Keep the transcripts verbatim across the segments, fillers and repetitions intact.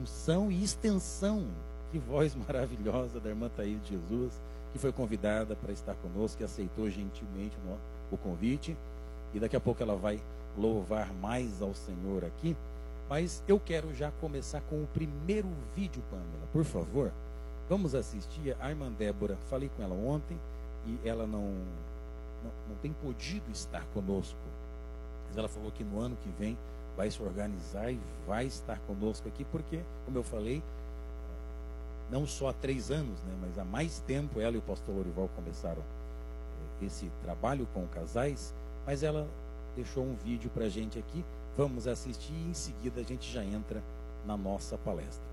Unção e extensão. Que voz maravilhosa da irmã Thaís de Jesus, que foi convidada para estar conosco, que aceitou gentilmente o convite. E daqui a pouco ela vai louvar mais ao Senhor aqui. Mas eu quero já começar com o primeiro vídeo, Pamela. Por favor, vamos assistir. A irmã Débora, falei com ela ontem e ela não, não, não tem podido estar conosco. Mas ela falou que no ano que vem vai se organizar e vai estar conosco aqui, porque, como eu falei, não só há três anos, né, mas há mais tempo ela e o pastor Lorival começaram esse trabalho com casais, mas ela deixou um vídeo para a gente aqui. Vamos assistir e em seguida a gente já entra na nossa palestra.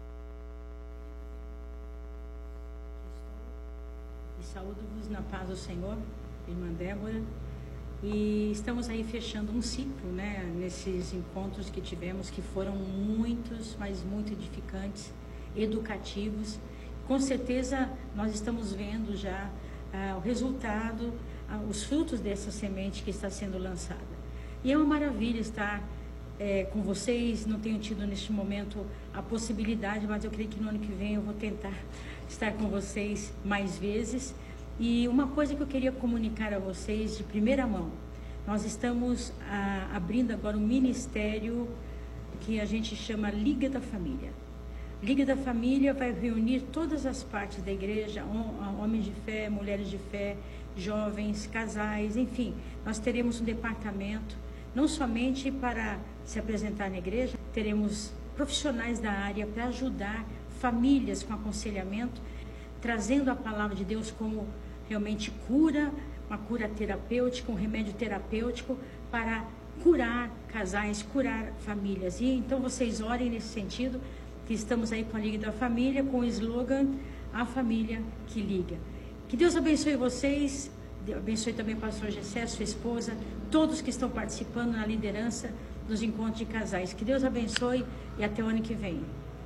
E saúdo-vos na paz do Senhor, irmã Débora. E estamos aí fechando um ciclo, né, nesses encontros que tivemos, que foram muitos, mas muito edificantes, educativos. Com certeza nós estamos vendo já ah, o resultado, ah, os frutos dessa semente que está sendo lançada. E é uma maravilha estar é, com vocês. Não tenho tido neste momento a possibilidade, mas eu creio que no ano que vem eu vou tentar estar com vocês mais vezes. E uma coisa que eu queria comunicar a vocês de primeira mão: nós estamos ah, abrindo agora um ministério que a gente chama Liga da Família. Liga da Família vai reunir todas as partes da igreja, homens de fé, mulheres de fé, jovens, casais, enfim. Nós teremos um departamento, não somente para se apresentar na igreja, teremos profissionais da área para ajudar famílias com aconselhamento, trazendo a palavra de Deus como realmente cura, uma cura terapêutica, um remédio terapêutico para curar casais, curar famílias. E então vocês orem nesse sentido, que estamos aí com a Liga da Família, com o slogan A Família que Liga. Que Deus abençoe vocês, abençoe também o pastor Gessé, sua esposa, todos que estão participando na liderança dos encontros de casais. Que Deus abençoe e até o ano que vem.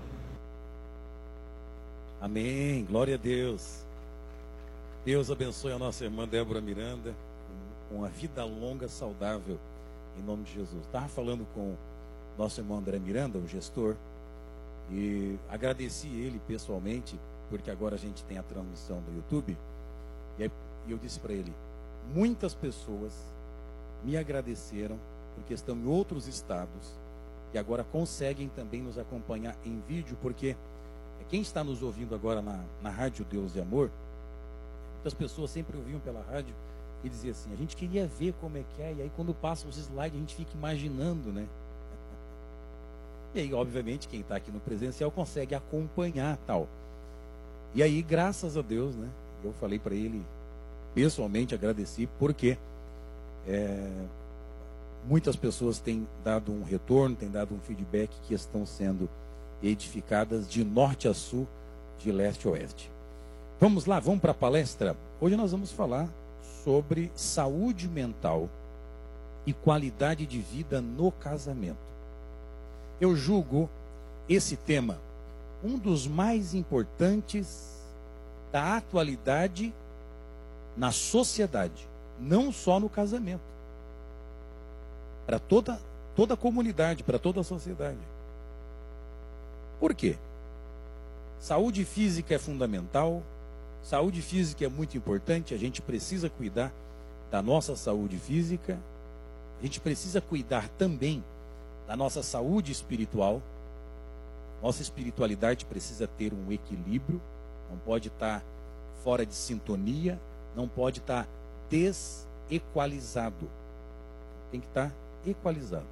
Amém, glória a Deus. Deus abençoe a nossa irmã Débora Miranda com uma vida longa, saudável, em nome de Jesus. Estava falando com o nosso irmão André Miranda, o gestor, e agradeci ele pessoalmente, porque agora a gente tem a transmissão do YouTube, e aí eu disse para ele: muitas pessoas me agradeceram porque estão em outros estados e agora conseguem também nos acompanhar em vídeo, porque quem está nos ouvindo agora na, na Rádio Deus e Amor, muitas pessoas sempre ouviam pela rádio e diziam assim: a gente queria ver como é que é, e aí quando passa os slides a gente fica imaginando, né? E aí, obviamente, quem está aqui no presencial consegue acompanhar tal. E aí, graças a Deus, né? Eu falei para ele, pessoalmente agradeci, porque é, muitas pessoas têm dado um retorno, têm dado um feedback que estão sendo edificadas de norte a sul, de leste a oeste. Vamos lá, vamos para a palestra. Hoje nós vamos falar sobre saúde mental e qualidade de vida no casamento. Eu julgo esse tema um dos mais importantes da atualidade na sociedade, não só no casamento, para toda, toda a comunidade, para toda a sociedade. Por quê? Saúde física é fundamental, saúde física é muito importante, a gente precisa cuidar da nossa saúde física, a gente precisa cuidar também da nossa saúde espiritual. Nossa espiritualidade precisa ter um equilíbrio, não pode estar fora de sintonia, não pode estar desequalizado, tem que estar equalizado.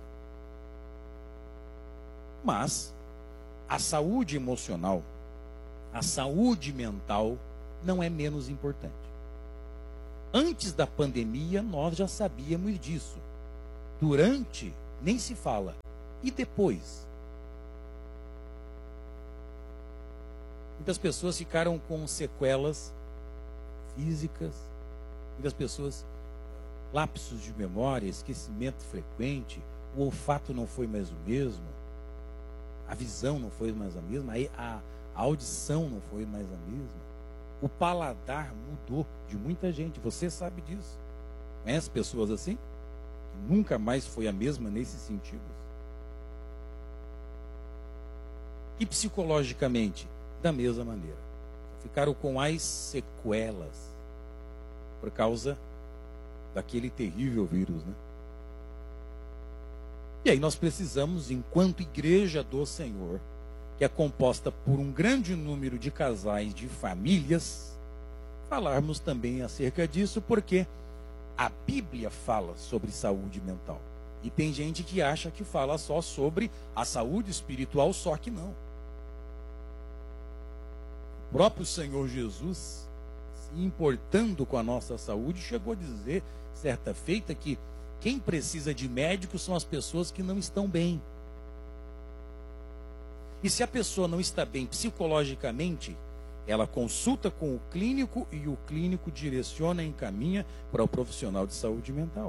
Mas a saúde emocional, a saúde mental não é menos importante. Antes da pandemia nós já sabíamos disso. Durante, nem se fala. E depois? Muitas pessoas ficaram com sequelas físicas, muitas pessoas, lapsos de memória, esquecimento frequente, o olfato não foi mais o mesmo, a visão não foi mais a mesma, a, a audição não foi mais a mesma, o paladar mudou de muita gente, você sabe disso. Conhece pessoas assim? Que nunca mais foi a mesma nesses sentidos. E psicologicamente, da mesma maneira. Ficaram com as sequelas por causa daquele terrível vírus, né? E aí nós precisamos, enquanto igreja do Senhor, que é composta por um grande número de casais, de famílias, falarmos também acerca disso, porque a Bíblia fala sobre saúde mental. E tem gente que acha que fala só sobre a saúde espiritual, só que não. O próprio Senhor Jesus, se importando com a nossa saúde, chegou a dizer, certa feita, que quem precisa de médico são as pessoas que não estão bem. E se a pessoa não está bem psicologicamente, ela consulta com o clínico e o clínico direciona e encaminha para o profissional de saúde mental.